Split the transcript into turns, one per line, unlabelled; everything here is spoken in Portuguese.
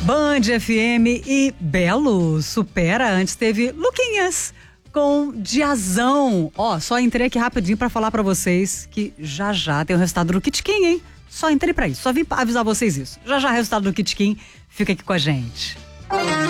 Band FM e Belo supera. Antes teve Luquinhas com Diazão. Só entrei aqui rapidinho pra falar pra vocês que já tem o resultado do Kit Kim, hein? Só entrei pra isso, só vim avisar vocês isso. Já o resultado do Kit Kim, fica aqui com a gente.